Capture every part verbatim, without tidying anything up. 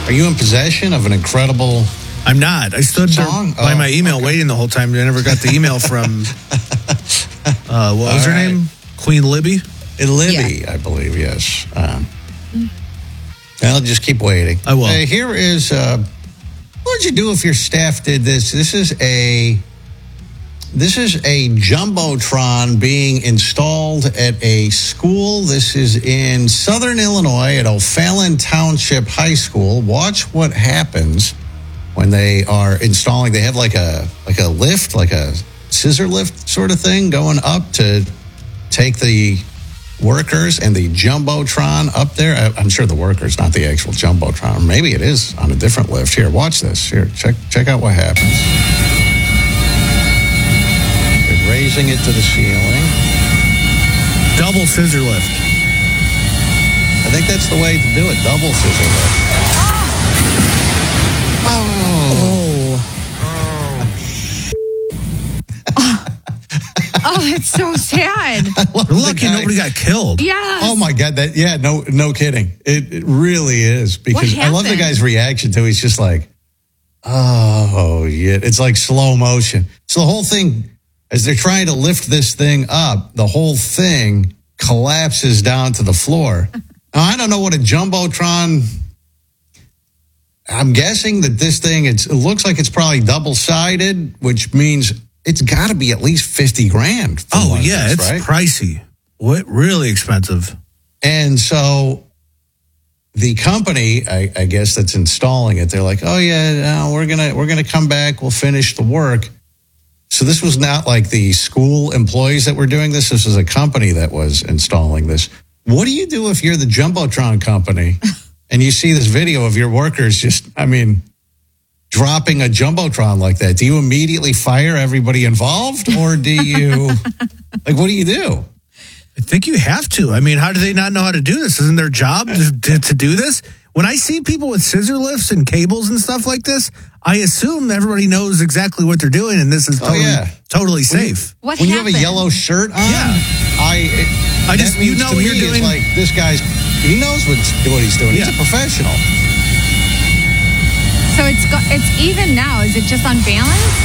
Are you in possession of an incredible I'm not. I stood song? by Oh, my email okay. waiting the whole time. I never got the email from, uh, what was All her right. name? Queen Libby? Libby, yeah. I believe, yes. Um, I'll just keep waiting. I will. Uh, here is, uh, what would you do if your staff did this? This is a, this is a Jumbotron being installed at a school. This is in Southern Illinois at O'Fallon Township High School. Watch what happens when they are installing. They have like a, like a lift, like a scissor lift sort of thing going up to take the workers and the Jumbotron up there. I, I'm sure the workers, not the actual Jumbotron. Maybe it is on a different lift. Here, watch this. Here, check check out what happens. They're raising it to the ceiling. Double scissor lift. I think that's the way to do it. Double scissor lift. Oh, it's so sad. We're lucky nobody got killed. Yes. Oh my God! That yeah, no, no kidding. It, it really is because What I love the happened? guy's reaction to. It. He's just like, oh yeah, it's like slow motion. So the whole thing, as they're trying to lift this thing up, the whole thing collapses down to the floor. Now, I don't know what a Jumbotron. I'm guessing that this thing it's, it looks like it's probably double sided, which means it's got to be at least fifty grand. for Oh, one of yeah, these, it's right? pricey. What? Really expensive. And so the company, I, I guess that's installing it, they're like, "Oh yeah, no, we're gonna we're gonna come back. We'll finish the work." So this was not like the school employees that were doing this. This was a company that was installing this. What do you do if you're the Jumbotron company and you see this video of your workers just, I mean, dropping a Jumbotron like that? Do you immediately fire everybody involved, or do you like what do you do? I think you have to. I mean, how do they not know how to do this? Isn't their job to, to, to do this? When I see people with scissor lifts and cables and stuff like this, I assume everybody knows exactly what they're doing, and this is Oh, totally, yeah. totally safe. What When happened? you have a yellow shirt on, Yeah. I it, I just- that you means know to what me you're is doing. like this guy's he knows what what he's doing. He's Yeah. a professional. So it's go- it's even now. Is it just unbalanced?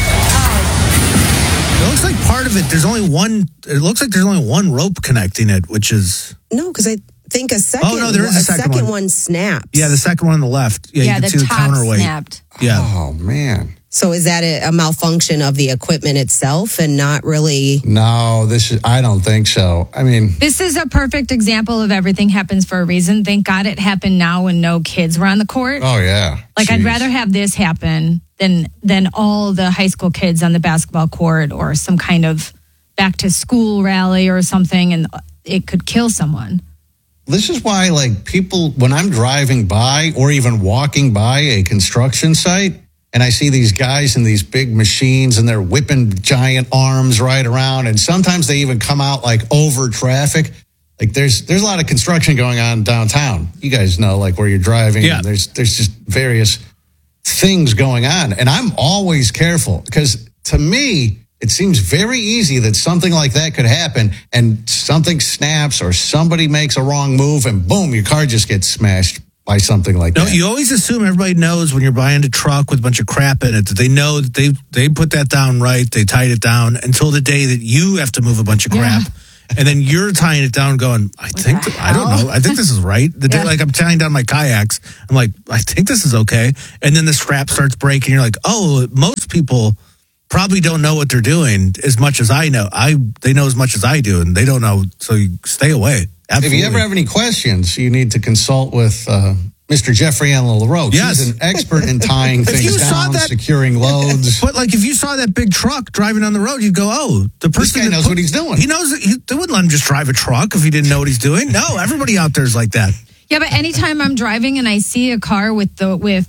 Oh, It looks like part of it, there's only one, it looks like there's only one rope connecting it, which is, No, because I think a second, Oh, no, there is a second one. one snaps. yeah, the second one on the left. Yeah, yeah, you can the see the top counterweight. snapped. Yeah. Oh man. So is that a, a malfunction of the equipment itself and not really? No, this is I don't think so. I mean, This is a perfect example of everything happens for a reason. Thank God it happened now when no kids were on the court. oh yeah. Like I'd Jeez. rather have this happen than than all the high school kids on the basketball court or some kind of back to school rally or something, and it could kill someone. This is why like people when I'm driving by or even walking by a construction site and I see these guys in these big machines and they're whipping giant arms right around, and sometimes they even come out like over traffic. Like there's there's a lot of construction going on downtown. You guys know like where you're driving. Yeah. And there's there's just various things going on, and I'm always careful because to me it seems very easy that something like that could happen and something snaps or somebody makes a wrong move and boom, your car just gets smashed by something like No, that. you always assume everybody knows when you're buying a truck with a bunch of crap in it that they know that they they put that down right, they tied it down until the day that you have to move a bunch of crap. And then you're tying it down going, I think, the th- I don't hell? know. I think this is right. The day, Yeah. like I'm tying down my kayaks. I'm like, I think this is okay. And then the strap starts breaking. You're like, oh, most people probably don't know what they're doing as much as I know. I They know as much as I do, and they don't know. So you stay away. Absolutely. If you ever have any questions, you need to consult with uh, Mister Jeffrey Allen LaRoche. Yes. He's an expert in tying If you things saw down, that- securing loads. But like, if you saw that big truck driving on the road, you'd go, "Oh, the person guy that knows put- what he's doing." He knows. He, they wouldn't let him just drive a truck if he didn't know what he's doing. No, everybody out there is like that. Yeah, but anytime I'm driving and I see a car with the with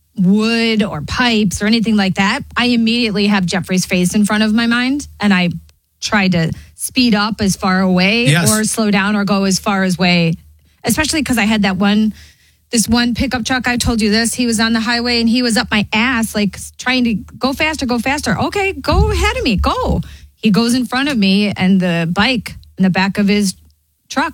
wood or pipes or anything like that, I immediately have Jeffrey's face in front of my mind, and I try to speed up as far away Yes. or slow down or go as far as way. Especially because I had that one, this one pickup truck. I told you this. He was on the highway and he was up my ass, like trying to go faster, go faster. Okay, go ahead of me, go. He goes in front of me, and the bike in the back of his truck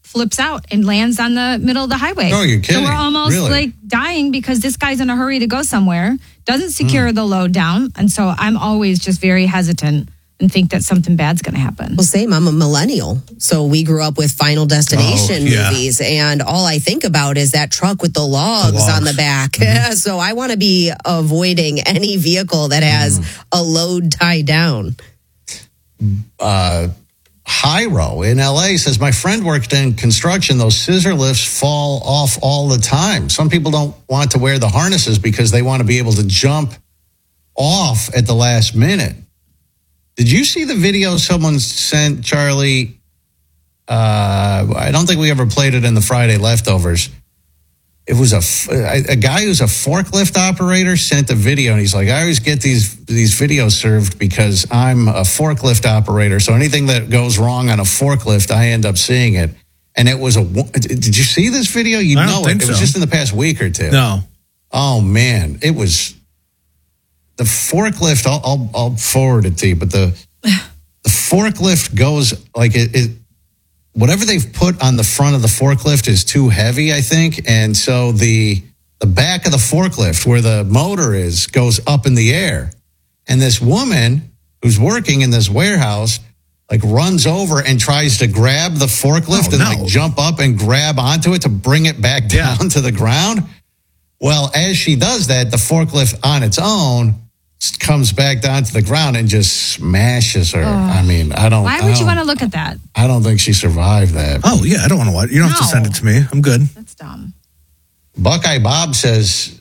flips out and lands on the middle of the highway. Oh, you're kidding. So we're almost Really? like dying because this guy's in a hurry to go somewhere, doesn't secure mm. the load down. And so I'm always just very hesitant and think that something bad's going to happen. Well, same. I'm a millennial. So we grew up with Final Destination oh, yeah. movies. And all I think about is that truck with the logs, the logs. on the back. Mm-hmm. So I want to be avoiding any vehicle that has mm. a load tied down. Uh, Hyro in L A says, my friend worked in construction. Those scissor lifts fall off all the time. Some people don't want to wear the harnesses because they want to be able to jump off at the last minute. Did you see the video someone sent, Charlie? Uh, I don't think we ever played it in the Friday Leftovers. It was a, a guy who's a forklift operator sent a video, and he's like, I always get these these videos served because I'm a forklift operator. So anything that goes wrong on a forklift, I end up seeing it. And it was a. Did you see this video? You I know don't it. think It was so. just in the past week or two. No. Oh man, it was the forklift. I'll I'll, I'll forward it to you, but the the forklift goes like it. it Whatever they've put on the front of the forklift is too heavy, I think. And so the the back of the forklift where the motor is goes up in the air. And this woman who's working in this warehouse like runs over and tries to grab the forklift oh, and no. like jump up and grab onto it to bring it back down yeah. to the ground. Well, as she does that, the forklift on its own comes back down to the ground and just smashes her. Oh. I mean, I don't. Why I would don't, you want to look at that? I don't think she survived that. Oh yeah, I don't want to watch. You don't no. have to send it to me. I'm good. That's dumb. Buckeye Bob says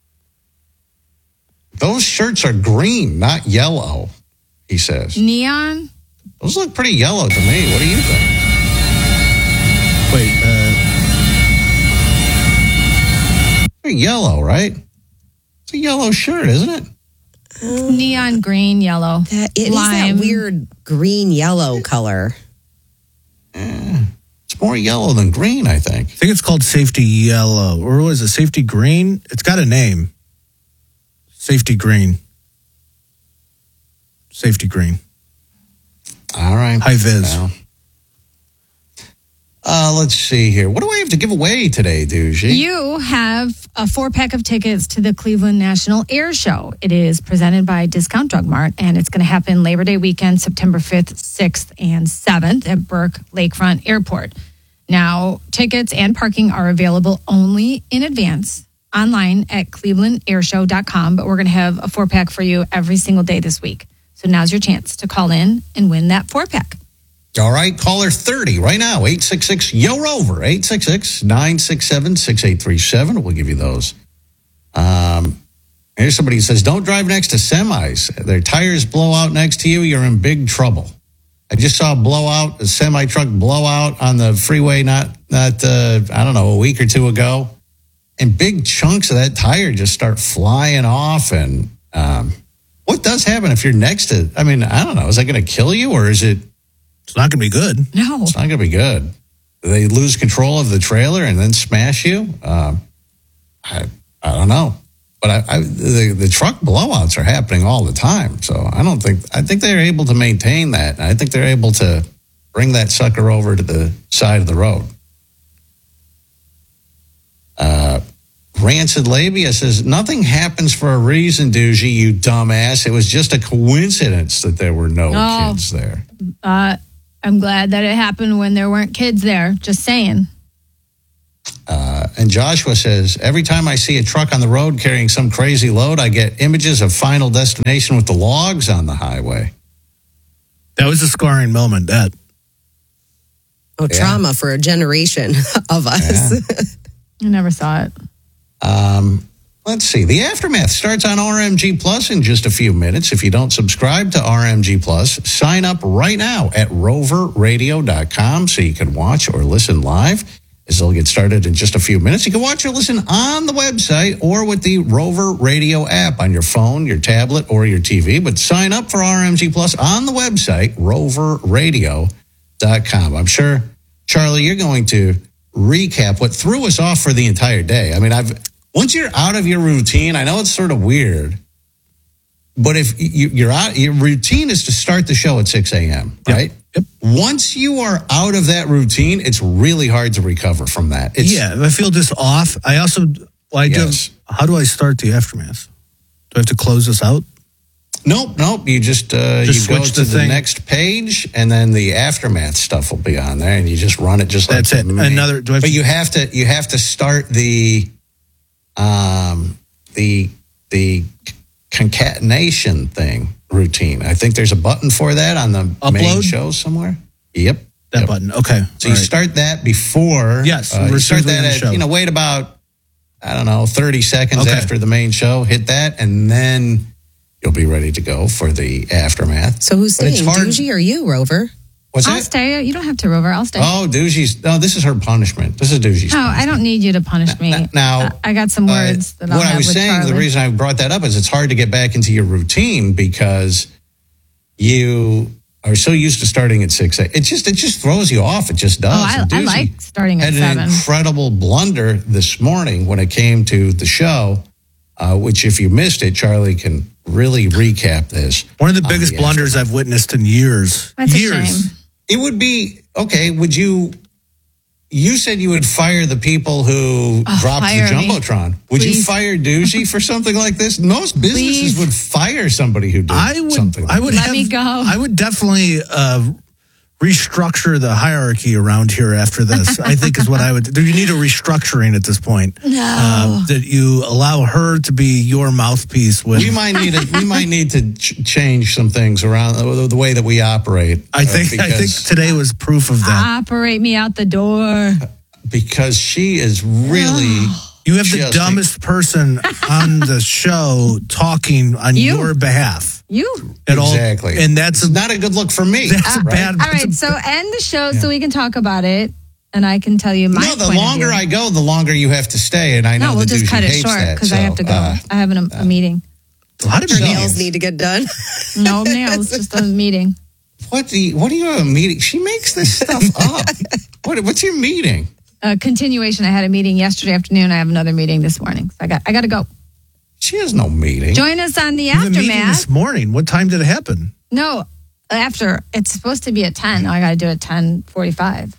those shirts are green, not yellow. He says neon. Those look pretty yellow to me. What do you think? Wait, uh, they're yellow, right? It's a yellow shirt, isn't it? It's neon green, yellow. That, it Lime. is that weird green yellow color. Eh, it's more yellow than green, I think. I think it's called safety yellow, or was it safety green? It's got a name. Safety green. Safety green. All right. High vis. Well, uh, let's see here. What do I have to give away today, Doogie? You have a four-pack of tickets to the Cleveland National Air Show. It is presented by Discount Drug Mart, and it's going to happen Labor Day weekend, September fifth, sixth, and seventh at Burke Lakefront Airport. Now, tickets and parking are available only in advance online at cleveland air show dot com, but we're going to have a four-pack for you every single day this week. So now's your chance to call in and win that four-pack. All right, caller thirty right now, eight six six, Y O ROVER, eight six six, nine six seven, six eight three seven. We'll give you those. Um, here's somebody who says, don't drive next to semis. Their tires blow out next to you, you're in big trouble. I just saw a blowout, a semi-truck blowout on the freeway not, not uh, I don't know, a week or two ago. And big chunks of that tire just start flying off. And um, what does happen if you're next to, I mean, I don't know, is that going to kill you or is it? It's not going to be good. No. It's not going to be good. They lose control of the trailer and then smash you. Um, I I don't know. But I, I, the, the truck blowouts are happening all the time. So I don't think, I think they're able to maintain that. I think they're able to bring that sucker over to the side of the road. Uh, Rancid Labia says, nothing happens for a reason, Doogie, you dumbass. It was just a coincidence that there were no oh, kids there. Uh, I'm glad that it happened when there weren't kids there. Just saying. Uh, and Joshua says, every time I see a truck on the road carrying some crazy load, I get images of Final Destination with the logs on the highway. That was a scarring moment, that. Oh, yeah. Trauma for a generation of us. Yeah. I never saw it. Um, let's see. The Aftermath starts on R M G Plus in just a few minutes. If you don't subscribe to R M G Plus, sign up right now at rover radio dot com so you can watch or listen live. As they'll get started in just a few minutes. You can watch or listen on the website or with the Rover Radio app on your phone, your tablet, or your T V. But sign up for R M G Plus on the website, rover radio dot com. I'm sure, Charlie, you're going to recap what threw us off for the entire day. I mean, I've once you're out of your routine, I know it's sort of weird, but if you, you're out, your routine is to start the show at six a.m., right? Yep. once you are out of that routine, it's really hard to recover from that. It's, yeah, if I feel just off. I also, well, I Yes. do, how do I start the aftermath? Do I have to close this out? Nope, nope. You just, uh, Just you go switch to the the thing. next page, and then the aftermath stuff will be on there, and you just run it just like That's it. the main- Another- do I have but to- you have to you have to start the um the the concatenation thing routine. I think there's a button for that on the main Upload? show somewhere. Yep, That Yep. button. Okay. So All you right. start that before. Yes, uh, we're you start usually that on the at show. you know wait about I don't know thirty seconds Okay. after the main show. Hit that, and then you'll be ready to go for the aftermath. So who's But it's staying, hard- Doogie or you, Rover? What's I'll that? stay. You don't have to, Rover. I'll stay. Oh, Doogie's. No, this is her punishment. This is Doogie's. No, I don't need you to punish me. N- now, I I got some Uh, words that I'll what have I was with saying, Charlie. the reason I brought that up is it's hard to get back into your routine because you are so used to starting at six. It just it just throws you off. It just does. Oh, I- And I Doogie like starting at had seven. an incredible blunder this morning when it came to the show. Uh, which, if you missed it, Charlie can really recap this. One of the on biggest the blunders I've witnessed in years. That's a years. shame. It would be okay. Would you? You said you would fire the people who Oh, dropped the fire me. jumbotron. Would you Please. fire Doogie for something like this? Most businesses Please. would fire somebody who did I would. something. I would Let have, me go. I would definitely uh, restructure the hierarchy around here after this. I think is what I would. Do you need a restructuring at this point? No. Uh, that you allow her to be your mouthpiece with. we might need to. We might need to ch- change some things around the, the way that we operate. I uh, think. I think because- today was proof of that. Operate me out the door. because she is really. You have the just- dumbest person on the show talking on You. your behalf You. at all, Exactly, and that's it's a, not a good look for me. that's a right? bad. All that's a- right, so end the show so we can talk about it, and I can tell you my. No, the point of longer view. I go, the longer you have to stay, and I know No, we'll that just Doogie cut it hates short that, because I so, have to go. uh, I have an, a meeting. a lot of So- people- Nails need to get done. No nails, just a meeting. What do you, what do you have a meeting? She makes this stuff up. What, what's your meeting? A continuation. I had a meeting yesterday afternoon. I have another meeting this morning. So I got. I got to go. She has no meeting. Join us on the You have a meeting aftermath. this morning. What time did it happen? No, after it's supposed to be at ten. I got to do it at ten forty-five.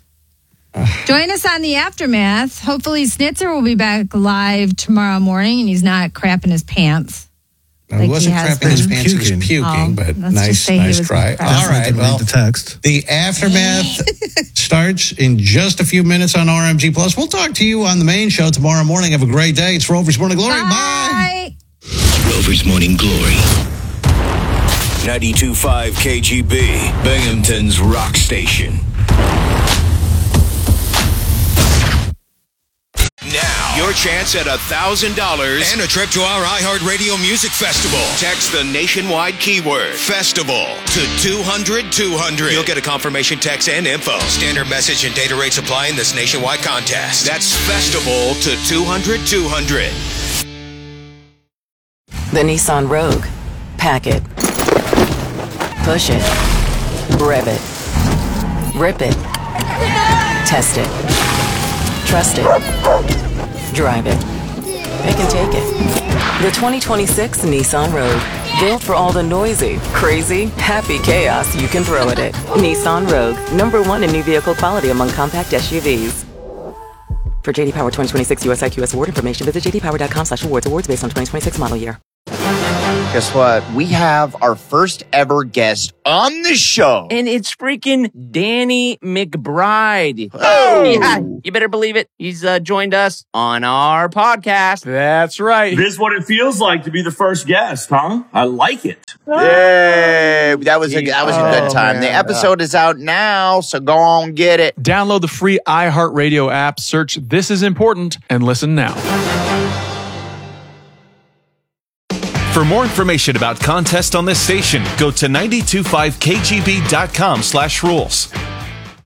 Join us on the aftermath. Hopefully, Snitzer will be back live tomorrow morning, and he's not crapping his pants. No, like he wasn't he has crapping his been. pants, he was Puking. puking, Oh, but let's nice, just say he nice was try. crapping. All Definitely right, didn't read well, the text. the aftermath starts in just a few minutes on R M G Plus. We'll talk to you on the main show tomorrow morning. Have a great day. It's Rover's Morning Glory. Bye. Bye. Rover's Morning Glory. ninety-two point five K G B, Binghamton's rock station. Now, your chance at one thousand dollars And a trip to our iHeartRadio Music Festival. Text the nationwide keyword FESTIVAL to two hundred two hundred. You'll get a confirmation text and info. Standard message and data rates apply in this nationwide contest. That's FESTIVAL to two hundred two hundred. The Nissan Rogue. Pack it. Push it. Rev it. Rip it. Test it. Trust it. Drive it. It can take it. The twenty twenty-six Nissan Rogue. Built for all the noisy, crazy, happy chaos you can throw at it. Nissan Rogue. Number one in new vehicle quality among compact S U Vs. For J D Power twenty twenty-six U S I Q S award information, visit j d power dot com slash awards. Awards based on twenty twenty-six model year. Guess what? We have our first ever guest on the show. And it's freaking Danny McBride. Oh! Yeah, you better believe it. He's uh, joined us on our podcast. That's right. This is what it feels like to be the first guest, huh? I like it. Yay! That was a that was a good Oh, time. The man. episode is out now, so go on get it. Download the free iHeartRadio app, search This Is Important, and listen now. For more information about contests on this station, go to nine two five K G B dot com slash rules.